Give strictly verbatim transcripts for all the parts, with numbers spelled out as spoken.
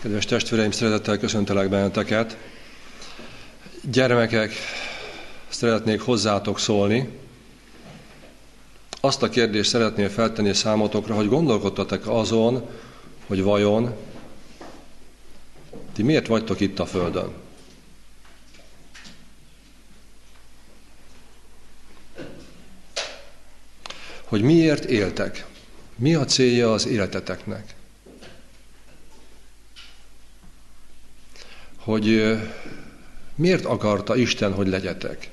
Kedves testvéreim, szeretettel köszöntelek benneteket. Gyermekek, szeretnék hozzátok szólni. Azt a kérdést szeretném feltenni számotokra, hogy gondolkodtatok azon, hogy vajon ti miért vagytok itt a Földön? Hogy miért éltek? Mi a célja az életeteknek? Hogy miért akarta Isten, hogy legyetek?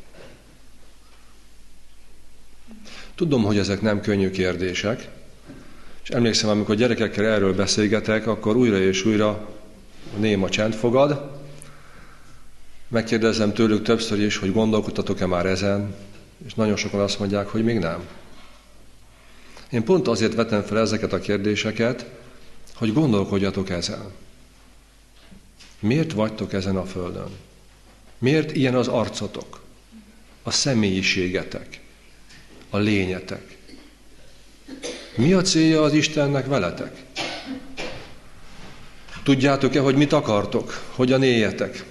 Tudom, hogy ezek nem könnyű kérdések, és emlékszem, amikor gyerekekkel erről beszélgetek, akkor újra és újra néma csend fogad. Megkérdezem tőlük többször is, hogy gondolkodtatok-e már ezen, és nagyon sokan azt mondják, hogy még nem. Én pont azért vettem fel ezeket a kérdéseket, hogy gondolkodjatok ezen. Miért vagytok ezen a Földön? Miért ilyen az arcotok, a személyiségetek, a lényetek? Mi a célja az Istennek veletek? Tudjátok-e, hogy mit akartok? Hogyan éljetek?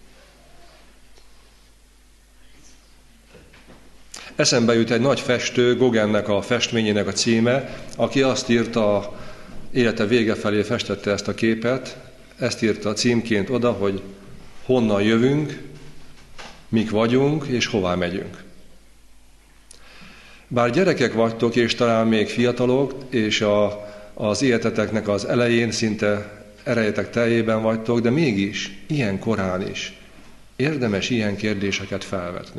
Eszembe jut egy nagy festő, Gauguinnek a festményének a címe, aki azt írta, élete vége felé festette ezt a képet, ezt írta címként oda, hogy honnan jövünk, mik vagyunk, és hová megyünk. Bár gyerekek vagytok, és talán még fiatalok, és a, az életeteknek az elején, szinte erejetek teljében vagytok, de mégis, ilyen korán is érdemes ilyen kérdéseket felvetni.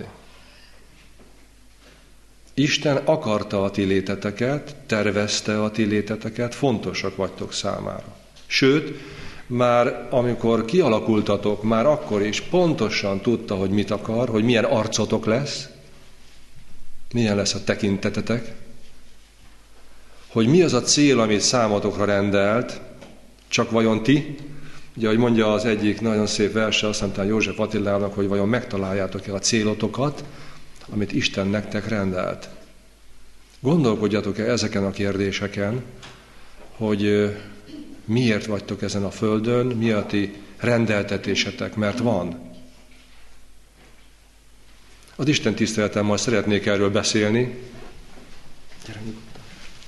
Isten akarta a ti léteteket, tervezte a ti léteteket, fontosak vagytok számára. Sőt, már amikor kialakultatok, már akkor is pontosan tudta, hogy mit akar, hogy milyen arcotok lesz, milyen lesz a tekintetetek, hogy mi az a cél, amit számotokra rendelt, csak vajon ti, ugye, ahogy mondja az egyik nagyon szép verse, azt mondta József Attilának, hogy vajon megtaláljátok-e a célotokat, amit Isten nektek rendelt. Gondolkodjatok-e ezeken a kérdéseken, hogy miért vagytok ezen a Földön, mi a ti rendeltetésetek, mert van. Az Isten tiszteletemmal szeretnék erről beszélni. Gyere nyugodtan.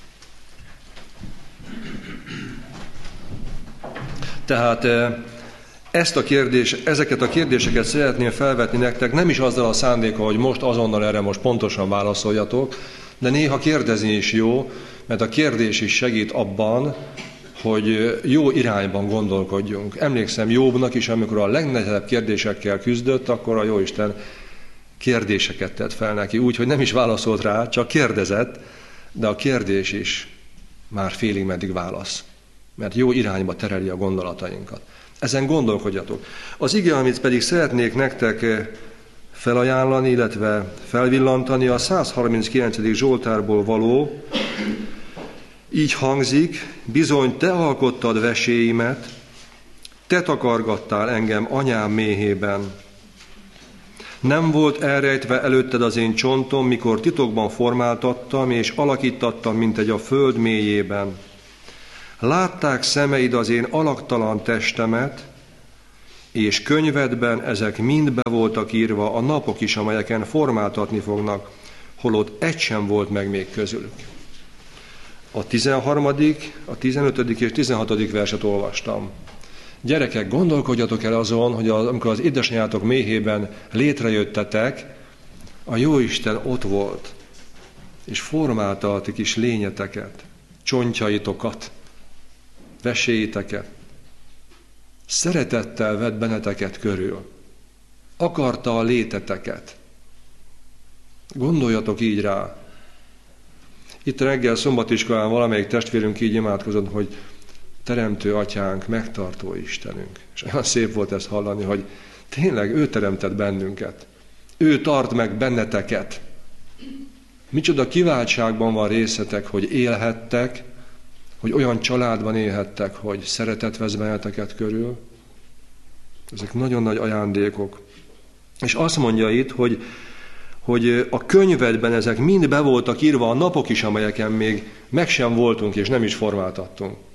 Tehát ezt a kérdés, ezeket a kérdéseket szeretném felvetni nektek, nem is azzal a szándéka, hogy most azonnal erre most pontosan válaszoljatok, de néha kérdezni is jó, mert a kérdés is segít abban, hogy jó irányban gondolkodjunk. Emlékszem Jobbnak is, amikor a legnehezebb kérdésekkel küzdött, akkor a Jóisten kérdéseket tett fel neki, úgy, hogy nem is válaszolt rá, csak kérdezett, de a kérdés is már félig meddig válasz, mert jó irányba tereli a gondolatainkat. Ezen gondolkodjatok. Az ige, amit pedig szeretnék nektek felajánlani, illetve felvillantani, a száz harminckilencedik Zsoltárból való, így hangzik: bizony te alkottad veséimet, te takargattál engem anyám méhében. Nem volt elrejtve előtted az én csontom, mikor titokban formáltattam és alakítattam, mint egy a föld mélyében. Látták szemeid az én alaktalan testemet, és könyvedben ezek mind be voltak írva, a napok is, amelyeken formáltatni fognak, holott egy sem volt meg még közülük. A tizenharmadik, a tizenötödik és tizenhatodik verset olvastam. Gyerekek, gondolkodjatok el azon, hogy az, amikor az édesanyátok méhében létrejöttetek, a Jóisten ott volt, és formálta a ti kis lényeteket, csontjaitokat, veséiteket. Szeretettel vett benneteket körül. Akarta a léteteket. Gondoljatok így rá. Itt reggel szombatiskolán valamelyik testvérünk így imádkozott, hogy teremtő atyánk, megtartó Istenünk. És olyan szép volt ezt hallani, hogy tényleg ő teremtett bennünket. Ő tart meg benneteket. Micsoda kiváltságban van részetek, hogy élhettek, hogy olyan családban élhettek, hogy szeretet vesz benneteket körül. Ezek nagyon nagy ajándékok. És azt mondja itt, hogy, hogy a könyvedben ezek mind be voltak írva, a napok is, amelyeken még meg sem voltunk és nem is formáltattunk.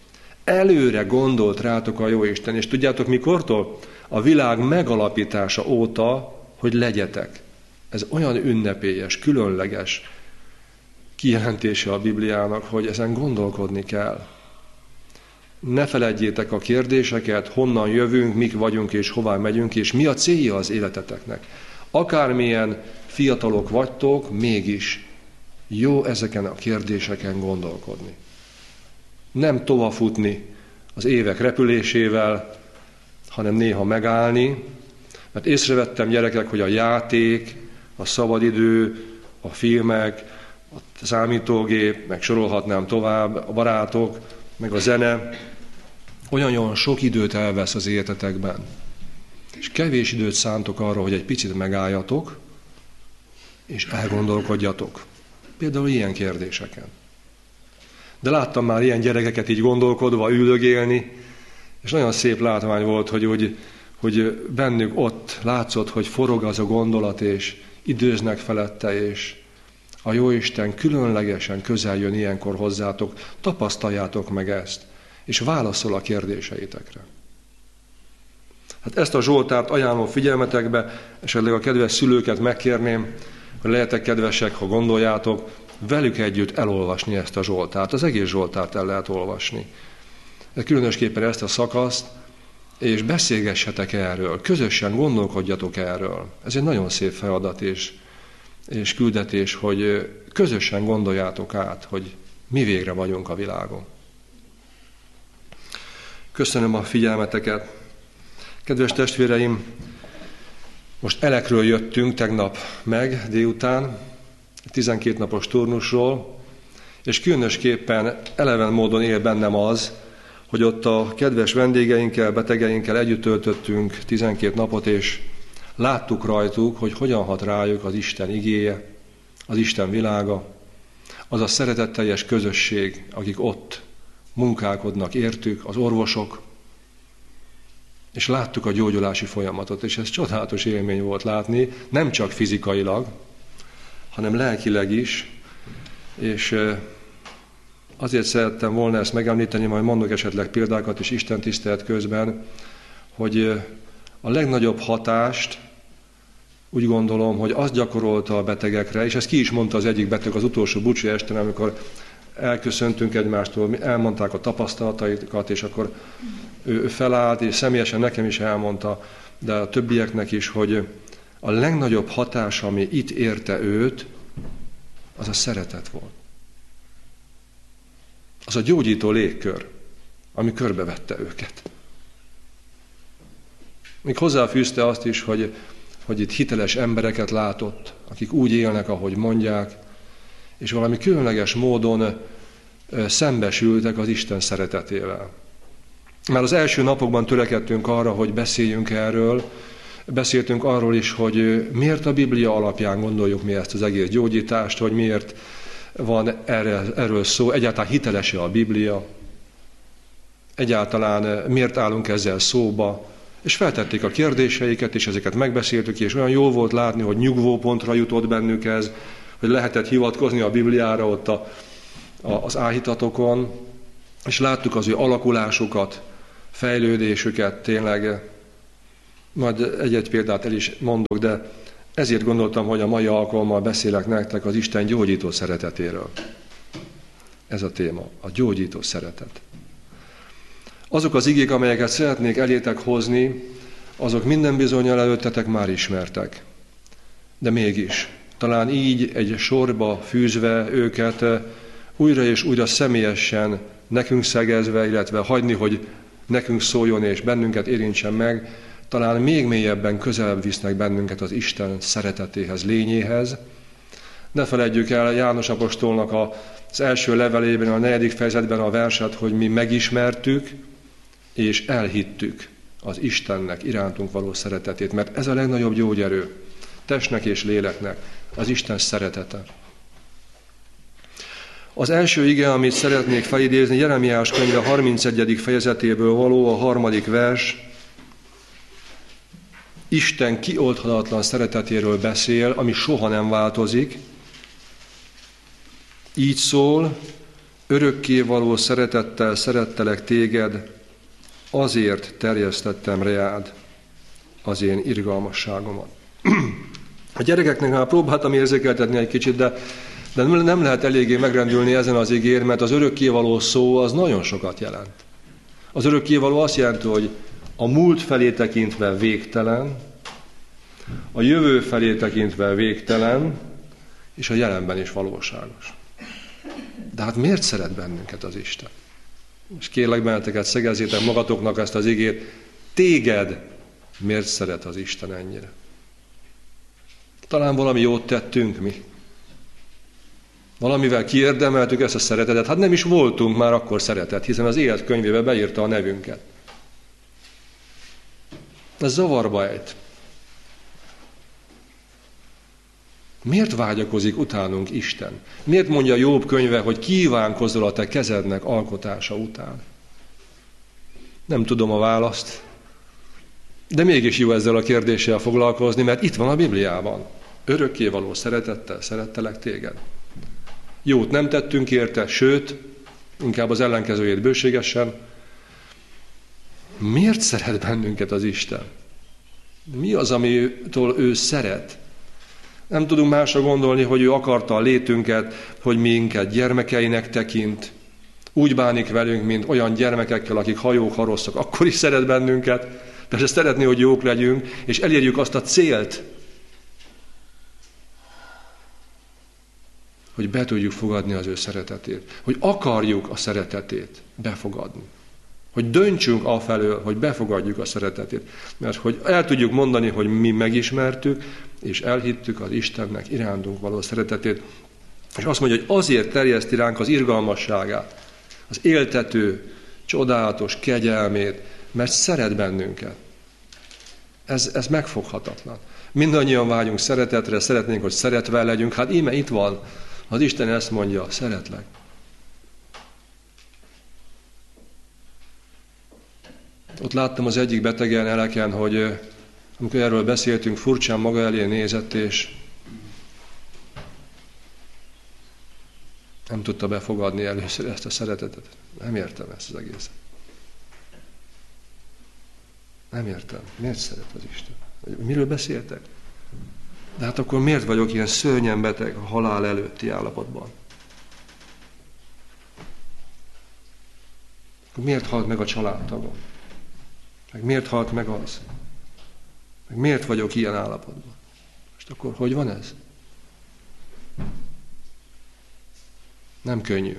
Előre gondolt rátok a Jóisten, és tudjátok mikortól? A világ megalapítása óta, hogy legyetek. Ez olyan ünnepélyes, különleges kijelentése a Bibliának, hogy ezen gondolkodni kell. Ne feledjétek a kérdéseket, honnan jövünk, mik vagyunk és hová megyünk, és mi a célja az életeteknek. Akármilyen fiatalok vagytok, mégis jó ezeken a kérdéseken gondolkodni. Nem tovafutni az évek repülésével, hanem néha megállni, mert észrevettem, gyerekek, hogy a játék, a szabadidő, a filmek, a számítógép, meg sorolhatnám tovább, a barátok, meg a zene, olyan sok időt elvesz az életetekben. És kevés időt szántok arra, hogy egy picit megálljatok, és elgondolkodjatok. Például ilyen kérdéseken. De láttam már ilyen gyerekeket így gondolkodva, üldögélni, és nagyon szép látvány volt, hogy, úgy, hogy bennük ott látszott, hogy forog az a gondolat, és időznek felette, és a Jóisten különlegesen közel jön ilyenkor hozzátok, tapasztaljátok meg ezt, és válaszol a kérdéseitekre. Hát ezt a Zsoltárt ajánlom figyelmetekbe, esetleg a kedves szülőket megkérném, hogy lehetek kedvesek, ha gondoljátok, velük együtt elolvasni ezt a Zsoltárt. Az egész Zsoltárt el lehet olvasni. De különösképpen ezt a szakaszt, és beszélgessetek erről, közösen gondolkodjatok erről. Ez egy nagyon szép feladat és, és küldetés, hogy közösen gondoljátok át, hogy mi végre vagyunk a világon. Köszönöm a figyelmeteket. Kedves testvéreim, most elekről jöttünk tegnap meg délután, tizenkét napos turnusról, és különösképpen eleven módon él bennem az, hogy ott a kedves vendégeinkkel, betegeinkkel együtt töltöttünk tizenkét napot, és láttuk rajtuk, hogy hogyan hat rájuk az Isten igéje, az Isten világa, az a szeretetteljes közösség, akik ott munkálkodnak értük, az orvosok, és láttuk a gyógyulási folyamatot, és ez csodálatos élmény volt látni, nem csak fizikailag, hanem lelkileg is, és azért szerettem volna ezt megemlíteni, majd mondok esetleg példákat is Isten tisztelet közben, hogy a legnagyobb hatást úgy gondolom, hogy azt gyakorolta a betegekre, és ezt ki is mondta az egyik beteg az utolsó búcsú esten, amikor elköszöntünk egymástól, elmondták a tapasztalataikat, és akkor ő felállt, és személyesen nekem is elmondta, de a többieknek is, hogy a legnagyobb hatás, ami itt érte őt, az a szeretet volt. Az a gyógyító légkör, ami körbevette őket. Még hozzáfűzte azt is, hogy, hogy itt hiteles embereket látott, akik úgy élnek, ahogy mondják, és valami különleges módon szembesültek az Isten szeretetével. Már az első napokban törekedtünk arra, hogy beszéljünk erről, beszéltünk arról is, hogy miért a Biblia alapján gondoljuk mi ezt az egész gyógyítást, hogy miért van erre, erről szó, egyáltalán hiteles-e a Biblia, egyáltalán miért állunk ezzel szóba, és feltették a kérdéseiket, és ezeket megbeszéltük, és olyan jól volt látni, hogy nyugvópontra jutott bennük ez, hogy lehetett hivatkozni a Bibliára ott a, a, az áhítatokon, és láttuk az ő alakulásukat, fejlődésüket tényleg. Majd egy-egy példát el is mondok, de ezért gondoltam, hogy a mai alkalommal beszélek nektek az Isten gyógyító szeretetéről. Ez a téma, a gyógyító szeretet. Azok az igék, amelyeket szeretnék elétek hozni, azok minden bizonnyal előttetek már ismertek. De mégis, talán így egy sorba fűzve őket, újra és újra személyesen nekünk szegezve, illetve hagyni, hogy nekünk szóljon és bennünket érintsen meg, talán még mélyebben közelebb visznek bennünket az Isten szeretetéhez, lényéhez. Ne feledjük el János apostolnak az első levelében, a negyedik fejezetben a verset, hogy mi megismertük és elhittük az Istennek irántunk való szeretetét, mert ez a legnagyobb gyógyerő testnek és léleknek, az Isten szeretete. Az első ige, amit szeretnék felidézni, Jeremiás könyve harmincegyedik fejezetéből való, a harmadik vers, Isten kioldhatatlan szeretetéről beszél, ami soha nem változik. Így szól, Örökkévaló szeretettel szerettelek téged, azért terjesztettem reád az én irgalmasságomat. A gyerekeknek már próbáltam érzékeltetni egy kicsit, de, de nem lehet eléggé megrendülni ezen az igén, mert az örökkévaló szó az nagyon sokat jelent. Az örökkévaló azt jelenti, hogy a múlt felé tekintve végtelen, a jövő felé tekintve végtelen, és a jelenben is valóságos. De hát miért szeret bennünket az Isten? És kérlek benneteket, szegezzétek magatoknak ezt az igét, téged miért szeret az Isten ennyire? Talán valami jót tettünk mi. Valamivel kiérdemeltük ezt a szeretetet. Hát nem is voltunk már akkor szeretet, hiszen az élet könyvébe beírta a nevünket. Ez zavarba ejt. Miért vágyakozik utánunk Isten? Miért mondja Jobb könyve, hogy kívánkozol a te kezednek alkotása után? Nem tudom a választ, de mégis jó ezzel a kérdéssel foglalkozni, mert itt van a Bibliában. Örökkévaló szeretettel szerettelek téged. Jót nem tettünk érte, sőt, inkább az ellenkezőjét bőségesen. Miért szeret bennünket az Isten? Mi az, amitől ő szeret? Nem tudunk másra gondolni, hogy ő akarta a létünket, hogy minket gyermekeinek tekint. Úgy bánik velünk, mint olyan gyermekekkel, akik hajók, harosztak. Akkor is szeret bennünket. Persze szeretné, hogy jók legyünk, és elérjük azt a célt, hogy be tudjuk fogadni az ő szeretetét. Hogy akarjuk a szeretetét befogadni. Hogy döntsünk afelől, hogy befogadjuk a szeretetét. Mert hogy el tudjuk mondani, hogy mi megismertük, és elhittük az Istennek irántunk való szeretetét. És azt mondja, hogy azért terjeszti ránk az irgalmasságát, az éltető, csodálatos kegyelmét, mert szeret bennünket. Ez, ez megfoghatatlan. Mindannyian vágyunk szeretetre, szeretnénk, hogy szeretve legyünk. Hát íme itt van, az Isten ezt mondja, szeretlek. Ott láttam az egyik betegen eleken, hogy amikor erről beszéltünk, furcsán maga elé nézett, és nem tudta befogadni először ezt a szeretetet. Nem értem ezt az egészet. Nem értem. Miért szeret az Isten? Miről beszéltek? De hát akkor miért vagyok ilyen szörnyen beteg a halál előtti állapotban? Akkor miért halt meg a családtagom? Meg miért halt meg az? Meg miért vagyok ilyen állapotban? Most akkor hogy van ez? Nem könnyű.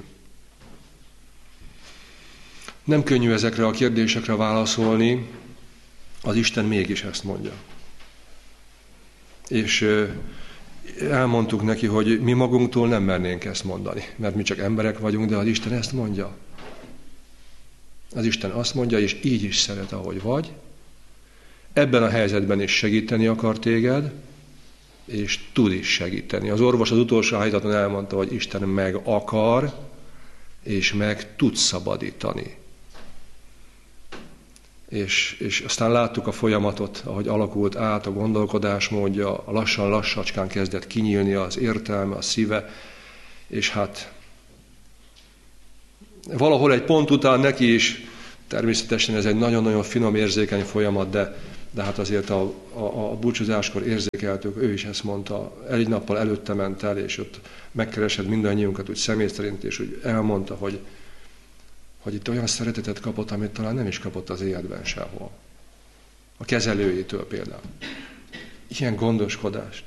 Nem könnyű ezekre a kérdésekre válaszolni, az Isten mégis ezt mondja. És elmondtuk neki, hogy mi magunktól nem mernénk ezt mondani, mert mi csak emberek vagyunk, de az Isten ezt mondja. Az Isten azt mondja, és így is szeret, ahogy vagy. Ebben a helyzetben is segíteni akar téged, és tud is segíteni. Az orvos az utolsó állítaton elmondta, hogy Isten meg akar, és meg tud szabadítani. És, és aztán láttuk a folyamatot, ahogy alakult át a gondolkodásmódja, a lassan-lassacskán kezdett kinyílni az értelme, a szíve, és hát valahol egy pont után neki is, természetesen ez egy nagyon-nagyon finom, érzékeny folyamat, de, de hát azért a, a, a búcsúzáskor érzékeltük, ő is ezt mondta, egy nappal előtte ment el, és ott megkeresett mindannyiunkat úgy személy szerint, és úgy elmondta, hogy, hogy itt olyan szeretetet kapott, amit talán nem is kapott az életben sehol. A kezelőjétől például. Ilyen gondoskodást.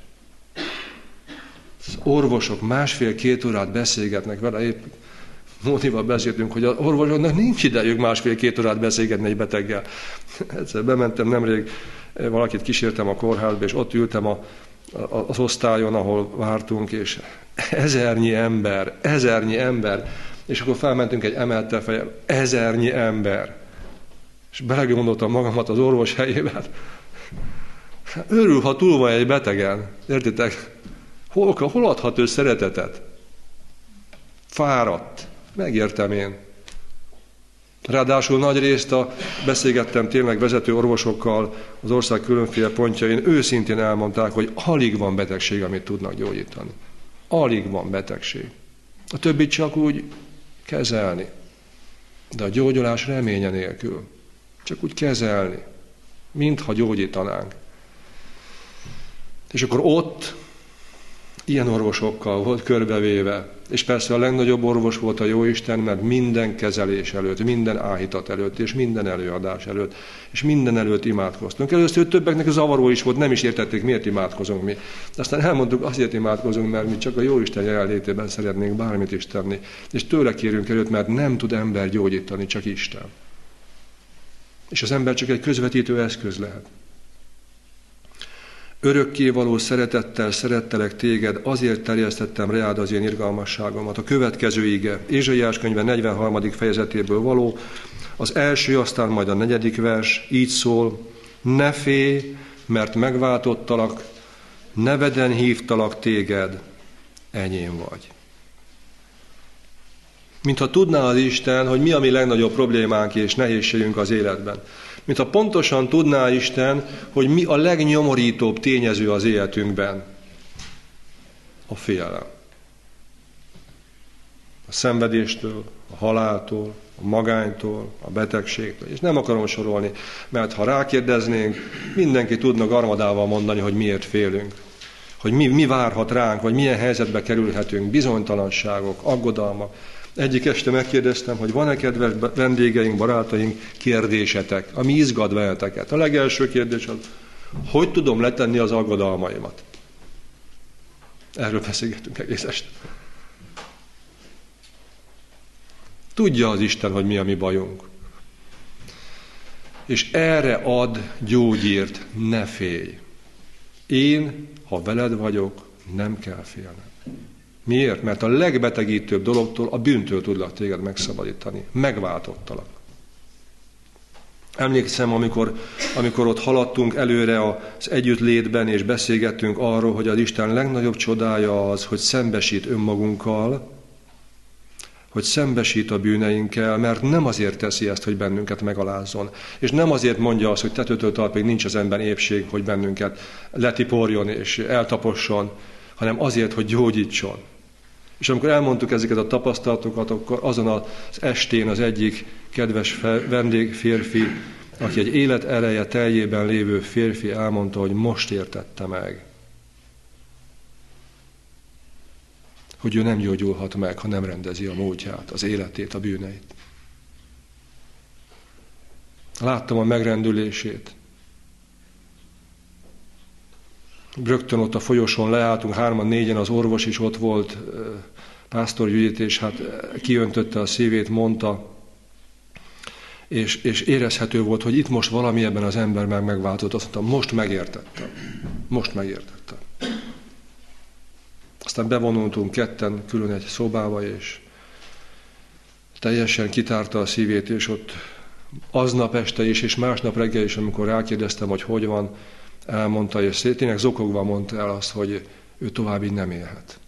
Az orvosok másfél-két órát beszélgetnek vele, épp Mónival beszéltünk, hogy az orvosoknak nincs idejük másfél-két órát beszélgetni egy beteggel. Egyszer bementem nemrég, valakit kísértem a kórházba, és ott ültem a, a, az osztályon, ahol vártunk, és ezernyi ember, ezernyi ember, és akkor felmentünk egy emeltel fejjel, ezernyi ember. És belegondoltam magamat az orvos helyében. Örül, ha túl van egy betegen. Értitek? Hol, hol adhat ő szeretetet? Fáradt. Megértem én. Ráadásul nagy részt a, beszélgettem tényleg vezető orvosokkal az ország különféle pontjain, őszintén elmondták, hogy alig van betegség, amit tudnak gyógyítani. Alig van betegség. A többi csak úgy kezelni. De a gyógyulás reménye nélkül. Csak úgy kezelni, mintha gyógyítanánk. És akkor ott ilyen orvosokkal volt körbevéve. És persze a legnagyobb orvos volt a Jóisten, mert minden kezelés előtt, minden áhítat előtt, és minden előadás előtt, és minden előtt imádkoztunk. Először többeknek zavaró is volt, nem is értették, miért imádkozunk mi. Aztán elmondtuk, azért imádkozunk, mert mi csak a Jóisten jelenlétében szeretnénk bármit is tenni. És tőle kérünk előtt, mert nem tud ember gyógyítani, csak Isten. És az ember csak egy közvetítő eszköz lehet. Örökkévaló szeretettel szerettelek téged, azért terjesztettem reád az én irgalmasságomat. A következő ige, Ézsaiás könyve negyvenharmadik fejezetéből való, az első, aztán majd a negyedik vers, így szól, ne félj, mert megváltottalak, neveden hívtalak téged, enyém vagy. Mintha tudná az Isten, hogy mi a mi legnagyobb problémánk és nehézségünk az életben. Mintha pontosan tudná Isten, hogy mi a legnyomorítóbb tényező az életünkben. A félelem. A szenvedéstől, a haláltól, a magánytól, a betegségtől. És nem akarom sorolni, mert ha rákérdeznénk, mindenki tudna garmadával mondani, hogy miért félünk. Hogy mi, mi várhat ránk, vagy milyen helyzetbe kerülhetünk, bizonytalanságok, aggodalmak. Egyik este megkérdeztem, hogy van-e kedves vendégeink, barátaink, kérdésetek, ami izgat veleteket. A legelső kérdés az, hogy tudom letenni az aggodalmaimat? Erről beszélgetünk egész este. Tudja az Isten, hogy mi a mi bajunk. És erre ad gyógyírt, ne félj. Én, ha veled vagyok, nem kell félnem. Miért? Mert a legbetegítőbb dologtól, a bűntől tudlak téged megszabadítani. Megváltottalak. Emlékszem, amikor, amikor ott haladtunk előre az együttlétben, és beszélgettünk arról, hogy az Isten legnagyobb csodája az, hogy szembesít önmagunkkal, hogy szembesít a bűneinkkel, mert nem azért teszi ezt, hogy bennünket megalázzon. És nem azért mondja azt, hogy tetőtől talpig nincs az ember épség, hogy bennünket letiporjon és eltaposson, hanem azért, hogy gyógyítson. És amikor elmondtuk ezeket a tapasztalatokat, akkor azon az estén az egyik kedves vendég férfi, aki egy élet ereje teljében lévő férfi elmondta, hogy most értette meg, hogy ő nem gyógyulhat meg, ha nem rendezi a módját, az életét, a bűneit. Láttam a megrendülését. Rögtön ott a folyosón leálltunk, hárman, négyen, az orvos is ott volt, Pásztor Judit, és hát kiöntötte a szívét, mondta, és, és érezhető volt, hogy itt most valami ebben az ember meg megváltozott. Azt mondta, most megértettem. Most megértettem. Aztán bevonultunk ketten külön egy szobába, és teljesen kitárta a szívét, és ott aznap este is, és másnap reggel is, amikor rákérdeztem, hogy hogy van, elmondta, és tényleg zokogva mondta el azt, hogy ő tovább így nem élhet.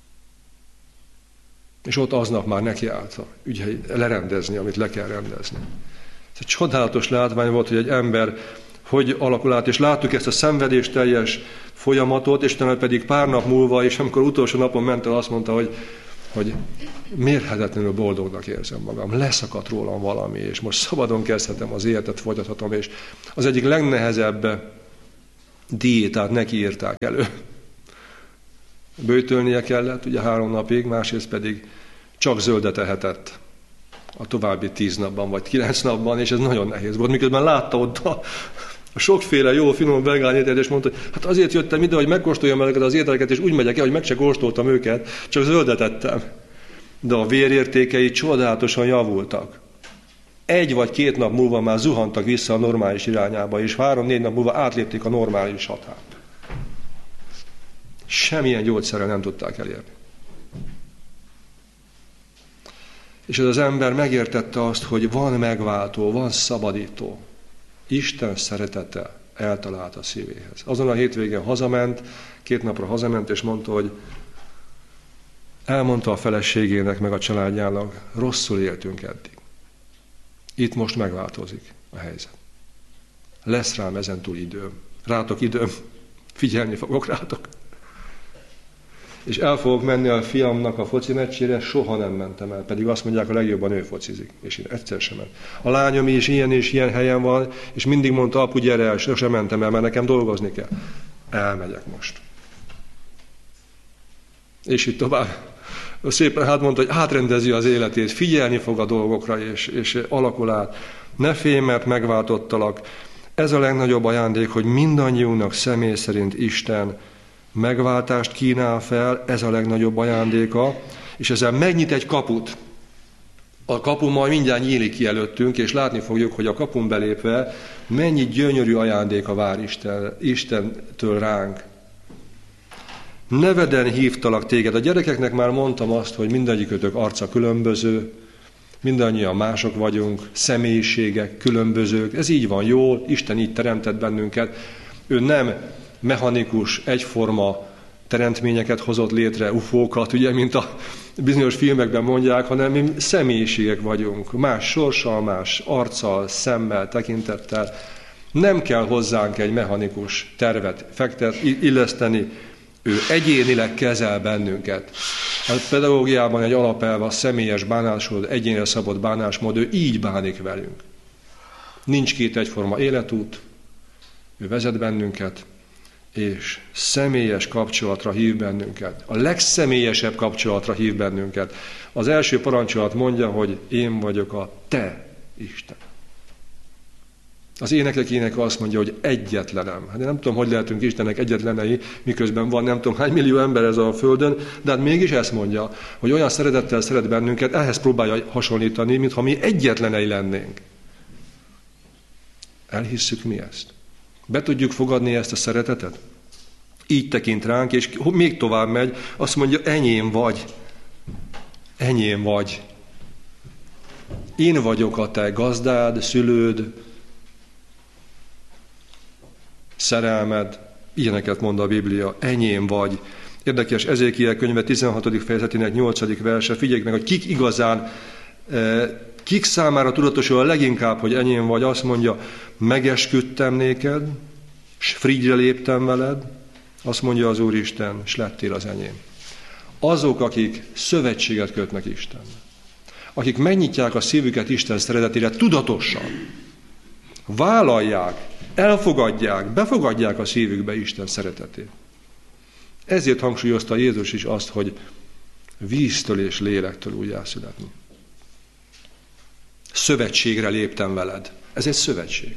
És ott aznap már nekiállt a ügyei lerendezni, amit le kell rendezni. Ez egy csodálatos látvány volt, hogy egy ember hogy alakul át, és láttuk ezt a szenvedésteljes folyamatot, és utána pedig pár nap múlva, és amikor utolsó napon ment el, azt mondta, hogy, hogy mérhetetlenül boldognak érzem magam, leszakadt rólam valami, és most szabadon kezdhetem az életet, folytathatom, és az egyik legnehezebb diétát neki írták elő. Böjtölnie kellett, ugye három napig, másrészt pedig csak zöldet ehetett a további tíz napban, vagy kilenc napban, és ez nagyon nehéz volt. Miközben látta ott a, a sokféle jó, finom vegán ételt, és mondta, hogy hát azért jöttem ide, hogy megkóstoljam ezeket az ételeket, és úgy megyek el, hogy meg se kóstoltam őket, csak zöldet ettem. De a vérértékei csodálatosan javultak. Egy vagy két nap múlva már zuhantak vissza a normális irányába, és három-négy nap múlva átlépték a normális határt. Semmilyen gyógyszerrel nem tudták elérni. És ez az ember megértette azt, hogy van megváltó, van szabadító. Isten szeretete eltalált a szívéhez. Azon a hétvégén hazament, két napra hazament, és mondta, hogy elmondta a feleségének, meg a családjának, rosszul éltünk eddig. Itt most megváltozik a helyzet. Lesz rám ezentúl időm. Rátok időm. Figyelni fogok rátok. és el fogok menni a fiamnak a foci meccsére, soha nem mentem el, pedig azt mondják, a legjobban ő focizik, és én egyszer sem ment. A lányom is ilyen és ilyen helyen van, és mindig mondta, apu, gyere el, sosem mentem el, mert nekem dolgozni kell. Elmegyek most. És itt tovább. Szépen hát mondta, hogy átrendezi az életét, figyelni fog a dolgokra, és, és alakul át. Ne félj, mert megváltottalak. Ez a legnagyobb ajándék, hogy mindannyiunknak személy szerint Isten megváltást kínál fel, ez a legnagyobb ajándéka, és ezzel megnyit egy kaput. A kapu majd mindjárt nyílik ki előttünk, és látni fogjuk, hogy a kapun belépve mennyi gyönyörű ajándéka vár Isten, Istentől ránk. Neveden hívtalak téged. A gyerekeknek már mondtam azt, hogy mindegyikötök arca különböző, mindannyian mások vagyunk, személyiségek különbözők. Ez így van jól, Isten így teremtett bennünket. Ő nem mechanikus, egyforma teremtményeket hozott létre, ufókat, ugye, mint a bizonyos filmekben mondják, hanem mi személyiségek vagyunk, más sorssal, más arccal, szemmel, tekintettel. Nem kell hozzánk egy mechanikus tervet fektet, illeszteni, ő egyénileg kezel bennünket. A pedagógiában egy alapelve a személyes bánásmód, egyénre szabott bánásmód, ő így bánik velünk. Nincs két egyforma életút, ő vezet bennünket, és személyes kapcsolatra hív bennünket. A legszemélyesebb kapcsolatra hív bennünket. Az első parancsolat mondja, hogy én vagyok a te Isten. Az énekek éneke azt mondja, hogy egyetlenem. Hát én nem tudom, hogy lehetünk Istennek egyetlenei, miközben van nem tudom hány millió ember ez a földön, de hát mégis ezt mondja, hogy olyan szeretettel szeret bennünket, ehhez próbálja hasonlítani, mintha mi egyetlenei lennénk. Elhisszük mi ezt? Be tudjuk fogadni ezt a szeretetet? Így tekint ránk, és még tovább megy, azt mondja, enyém vagy. Enyém vagy. Én vagyok a te gazdád, szülőd, szerelmed, ilyeneket mond a Biblia, enyém vagy. Érdekes, Ezékiel könyve tizenhatodik fejezetének nyolcadik verse, figyeljük meg, hogy kik igazán, kik számára tudatosul a leginkább, hogy enyém vagy, azt mondja, megesküdtem néked, s frigyre léptem veled, azt mondja az Úristen, s lettél az enyém. Azok, akik szövetséget kötnek Istennel, akik megnyitják a szívüket Isten szeretetére tudatosan, vállalják, elfogadják, befogadják a szívükbe Isten szeretetét. Ezért hangsúlyozta Jézus is azt, hogy víztől és lélektől újjászületni. Szövetségre léptem veled. Ez egy szövetség.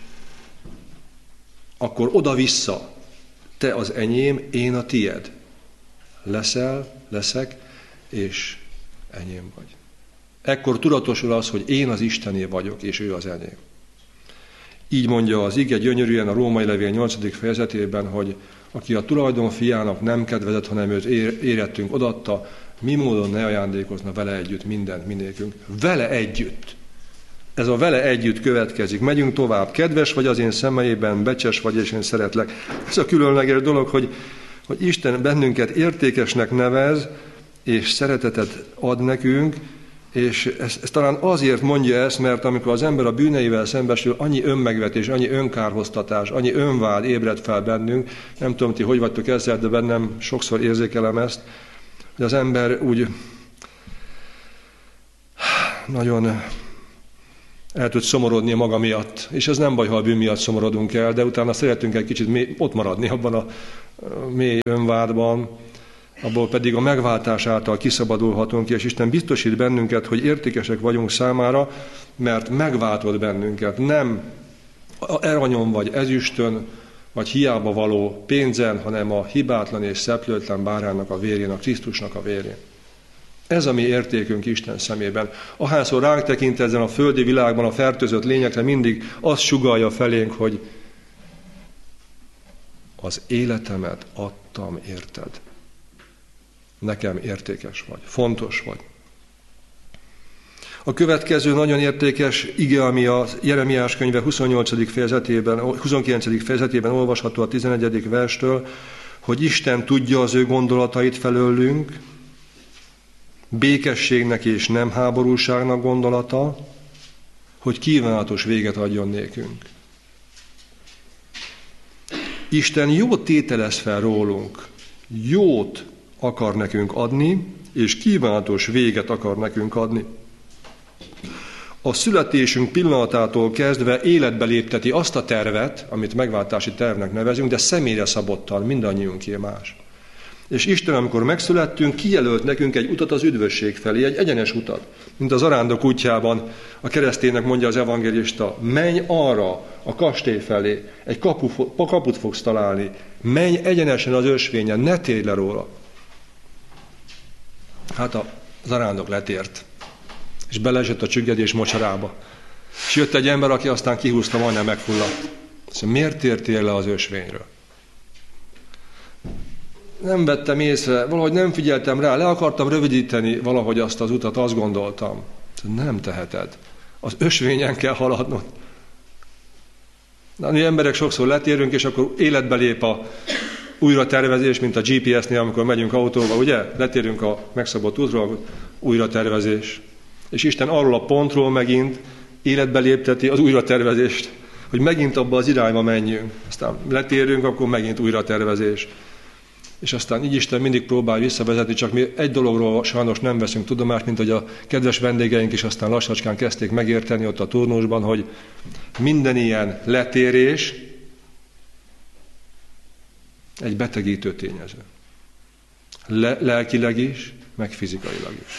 Akkor oda-vissza. Te az enyém, én a tied. Leszel, leszek, és enyém vagy. Ekkor tudatosul az, hogy én az Istené vagyok, és ő az enyém. Így mondja az ige gyönyörűen a Római levél nyolcadik fejezetében, hogy aki a tulajdon fiának nem kedvezett, hanem őt érettünk odatta, mi módon ne ajándékozna vele együtt mindent minékünk. Vele együtt. Ez a vele együtt következik. Megyünk tovább. Kedves vagy az én szemeimben, becses vagy, és én szeretlek. Ez a különleges dolog, hogy, hogy Isten bennünket értékesnek nevez, és szeretetet ad nekünk, és ez, ez talán azért mondja ezt, mert amikor az ember a bűneivel szembesül, annyi önmegvetés, annyi önkárhoztatás, annyi önvád ébred fel bennünk, nem tudom, ti hogy vagytok ezzel, de bennem sokszor érzékelem ezt, hogy az ember úgy nagyon el tud szomorodni maga miatt. És ez nem baj, ha a bűn miatt szomorodunk el, de utána szeretünk egy kicsit mély, ott maradni abban a mély önvádban, abból pedig a megváltás által kiszabadulhatunk, és Isten biztosít bennünket, hogy értékesek vagyunk számára, mert megváltott bennünket. Nem aranyon vagy ezüstön, vagy hiába való pénzen, hanem a hibátlan és szeplőtlen báránynak a vérén, a Krisztusnak a vérén. Ez a mi értékünk Isten szemében. Ahányszor ránk tekint ezen a földi világban a fertőzött lényekre, mindig azt sugallja felénk, hogy az életemet adtam érted. Nekem értékes vagy, fontos vagy. A következő nagyon értékes ige, ami a Jeremiás könyve huszonnyolcadik fejezetében, huszonkilencedik fejezetében olvasható a tizenegyedik verstől, hogy Isten tudja az ő gondolatait felőlünk, békességnek és nem háborúságnak gondolata, hogy kívánatos véget adjon nékünk. Isten jót tételez fel rólunk, jót akar nekünk adni, és kívánatos véget akar nekünk adni. A születésünk pillanatától kezdve életbe lépteti azt a tervet, amit megváltási tervnek nevezünk, de személyre szabottan, mindannyiunké más. És Isten, amikor megszülettünk, kijelölt nekünk egy utat az üdvösség felé, egy egyenes utat. Mint az arándok útjában a kereszténynek mondja az evangélista, menj arra a kastély felé, egy kapu, kaput fogsz találni, menj egyenesen az ösvényen, ne térj le róla. Hát az arándok letért, és beleesett a csüggedés mocsarába. És jött egy ember, aki aztán kihúzta, majdnem megfulladt. Szóval miért tértél le az ösvényről? Nem vettem észre, valahogy nem figyeltem rá, le akartam rövidíteni valahogy azt az utat, azt gondoltam. Nem teheted. Az ösvényen kell haladnod. Na, mi emberek sokszor letérünk, és akkor életbe lép a újratervezés, mint a gé pé es-nél, amikor megyünk autóval, ugye? Letérünk a megszabott útról, újratervezés. És Isten arról a pontról megint életbe lépteti az újratervezést, hogy megint abba az irányba menjünk. Aztán letérünk, akkor megint újratervezés. És aztán így Isten mindig próbál visszavezetni, csak mi egy dologról sajnos nem veszünk tudomást, mint hogy a kedves vendégeink is aztán lassacskán kezdték megérteni ott a turnusban, hogy minden ilyen letérés egy betegítő tényező. Le- lelkileg is, meg fizikailag is.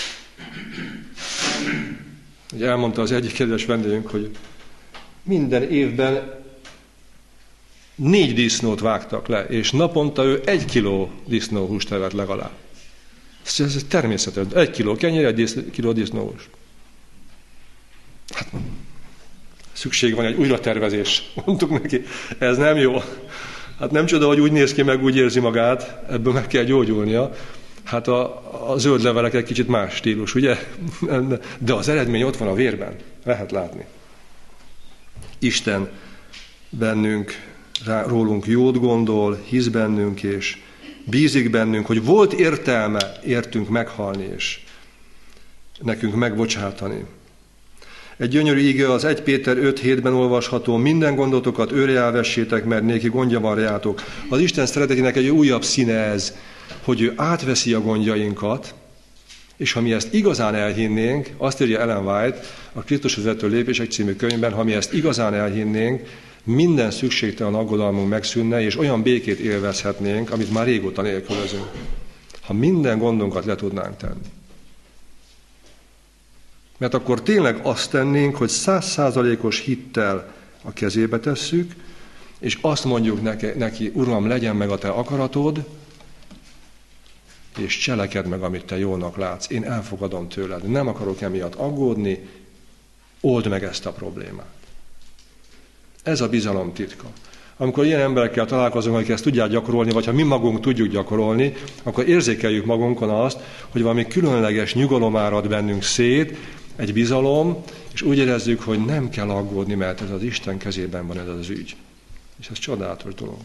Ugye elmondta az egyik kedves vendégünk, hogy minden évben négy disznót vágtak le, és naponta ő egy kiló disznóhúst evett legalább. Ez, ez természetes. Egy kiló kenyér, egy disz, kiló disznóhús. Hát, szükség van egy újratervezés. Mondtuk neki, ez nem jó. Hát nem csoda, hogy úgy néz ki, meg úgy érzi magát, ebből meg kell gyógyulnia. Hát a, a zöld levelek egy kicsit más stílus, ugye? De az eredmény ott van a vérben. Lehet látni. Isten bennünk, rá, rólunk jót gondol, hisz bennünk, és bízik bennünk, hogy volt értelme értünk meghalni, és nekünk megbocsátani. Egy gyönyörű ige az egy Péter öt hétben olvasható, minden gondotokat őre elvessétek, mert néki gondja van reátok. Az Isten szeretetének egy újabb színe ez, hogy ő átveszi a gondjainkat, és ha mi ezt igazán elhinnénk, azt írja Ellen White a Krisztushoz vezető lépések című könyvben, ha mi ezt igazán elhinnénk, minden szükségtelen aggodalmunk megszűnne, és olyan békét élvezhetnénk, amit már régóta nélkülözünk. Ha minden gondunkat le tudnánk tenni. Mert akkor tényleg azt tennénk, hogy százszázalékos hittel a kezébe tesszük, és azt mondjuk neki, neki, Uram, legyen meg a te akaratod, és cselekedd meg, amit te jónak látsz. Én elfogadom tőled. Nem akarok emiatt aggódni, old meg ezt a problémát. Ez a bizalom titka. Amikor ilyen emberekkel találkozunk, akik ezt tudják gyakorolni, vagy ha mi magunk tudjuk gyakorolni, akkor érzékeljük magunkon azt, hogy valami különleges nyugalom árad bennünk szét, egy bizalom, és úgy érezzük, hogy nem kell aggódni, mert ez az Isten kezében van ez az ügy. És ez csodálatos dolog.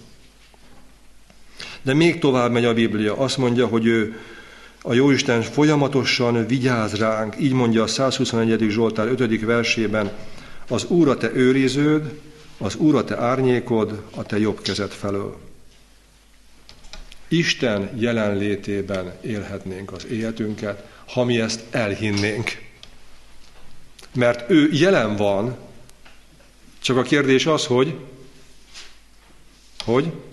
De még tovább megy a Biblia. Azt mondja, hogy ő, a Jóisten folyamatosan vigyáz ránk. Így mondja a százhuszonegyedik Zsoltár ötödik versében, az Úr a te őriződ, az Úr a te árnyékod, a te jobb kezed felől. Isten jelenlétében élhetnénk az életünket, ha mi ezt elhinnénk. Mert ő jelen van, csak a kérdés az, hogy, hogy